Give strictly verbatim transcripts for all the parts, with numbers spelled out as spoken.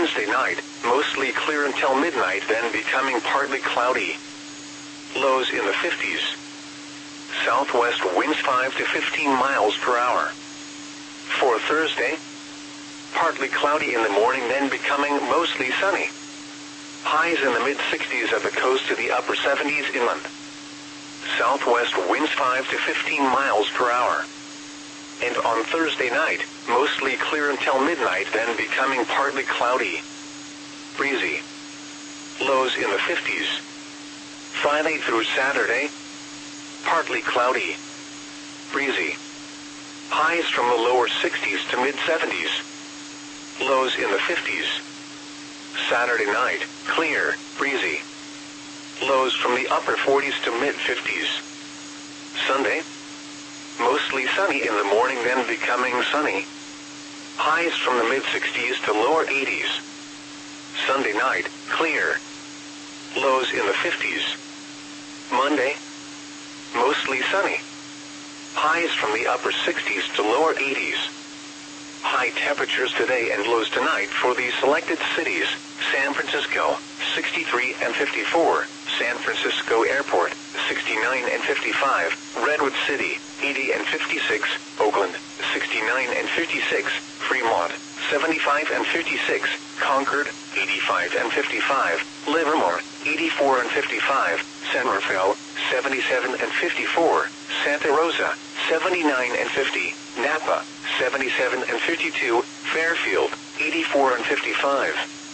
Wednesday night, mostly clear until midnight, then becoming partly cloudy. Lows in the fifties. Southwest winds five to fifteen miles per hour. For Thursday, partly cloudy in the morning, then becoming mostly sunny. Highs in the mid-sixties at the coast to the upper seventies inland. Southwest winds five to fifteen miles per hour. And on Thursday night, mostly clear until midnight, then becoming partly cloudy. Breezy. Lows in the fifties. Friday through Saturday, partly cloudy. Breezy. Highs from the lower sixties to mid-seventies. Lows in the fifties. Saturday night, clear, breezy. Lows from the upper forties to mid-fifties. Sunday, mostly sunny in the morning, then becoming sunny. Highs from the mid-sixties to lower eighties. Sunday night, clear. Lows in the fifties. Monday, mostly sunny. Highs from the upper sixties to lower eighties. High temperatures today and lows tonight for the selected cities: San Francisco, sixty-three and fifty-four, San Francisco Airport, sixty-nine and fifty-five, Redwood City, eighty and fifty-six, Oakland, sixty-nine and fifty-six, Fremont, seventy-five and fifty-six, Concord, eighty-five and fifty-five, Livermore, eighty-four and fifty-five, San Rafael, seventy-seven and fifty-four, Santa Rosa, seventy-nine and fifty, Napa, seventy-seven and fifty-two, Fairfield, eighty-four and fifty-five.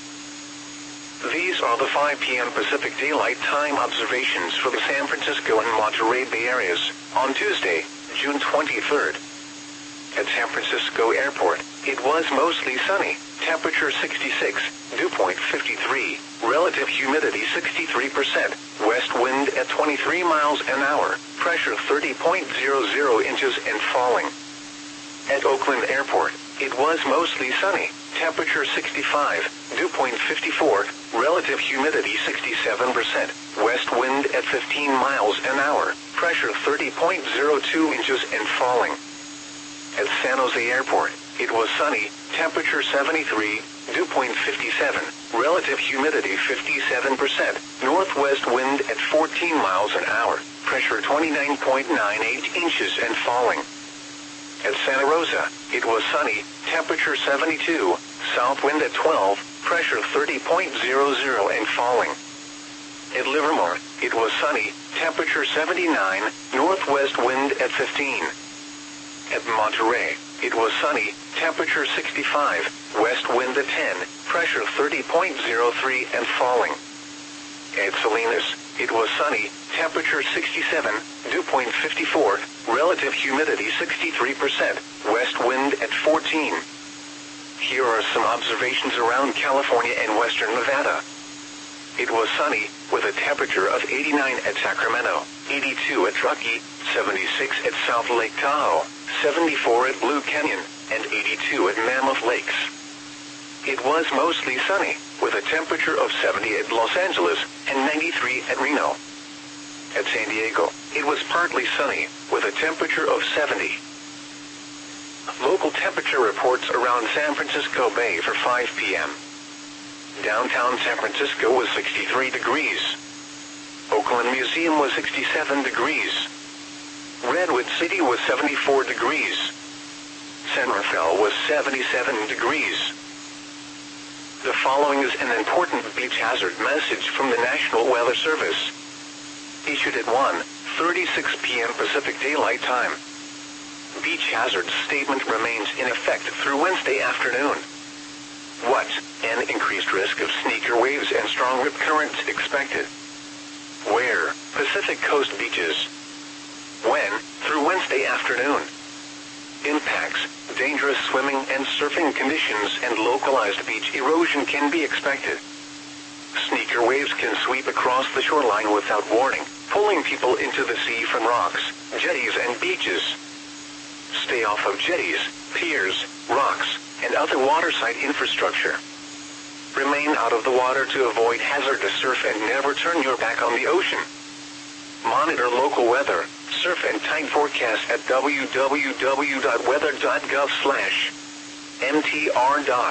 These are the five p m Pacific Daylight Time observations for the San Francisco and Monterey Bay areas on Tuesday, June twenty-third. At San Francisco Airport, it was mostly sunny, temperature sixty-six, dew point fifty-three, relative humidity sixty-three percent, west wind at twenty-three miles an hour, pressure thirty point zero zero inches and falling. At Oakland Airport, it was mostly sunny, temperature sixty-five, dew point fifty-four, relative humidity sixty-seven percent, west wind at fifteen miles an hour, pressure thirty point zero two inches and falling. At San Jose Airport, it was sunny, temperature seventy-three, dew point fifty-seven, relative humidity fifty-seven percent, northwest wind at fourteen miles an hour, pressure twenty-nine point nine eight inches and falling. At Santa Rosa, it was sunny, temperature seventy-two, south wind at twelve, pressure thirty point zero zero and falling. At Livermore, it was sunny, temperature seventy-nine, northwest wind at fifteen. At Monterey, it was sunny, temperature sixty-five, west wind at ten, pressure thirty point zero three and falling. At Salinas, it was sunny, temperature sixty-seven, dew point fifty-four, relative humidity sixty-three percent, west wind at fourteen. Here are some observations around California and western Nevada. It was sunny, with a temperature of eighty-nine at Sacramento, eighty-two at Truckee, seventy-six at South Lake Tahoe, seventy-four at Blue Canyon, and eighty-two at Mammoth Lakes. It was mostly sunny, with a temperature of seventy at Los Angeles and ninety-three at Reno. At San Diego, it was partly sunny, with a temperature of seventy. Local temperature reports around San Francisco Bay for five p m Downtown San Francisco was sixty-three degrees. Oakland Museum was sixty-seven degrees. Redwood City was seventy-four degrees. San Rafael was seventy-seven degrees. The following is an important beach hazard message from the National Weather Service. Issued at one thirty-six p m Pacific Daylight Time. Beach hazard statement remains in effect through Wednesday afternoon. What? An increased risk of sneaker waves and strong rip currents expected. Where? Pacific Coast beaches. When? Through Wednesday afternoon. Impacts: dangerous swimming and surfing conditions and localized beach erosion can be expected. Sneaker waves can sweep across the shoreline without warning, pulling people into the sea from rocks, jetties and beaches. Stay off of jetties, piers, rocks, and other waterside infrastructure. Remain out of the water to avoid hazardous surf and never turn your back on the ocean. Monitor local weather, surf and tide forecasts at w w w dot weather dot gov slash m t r.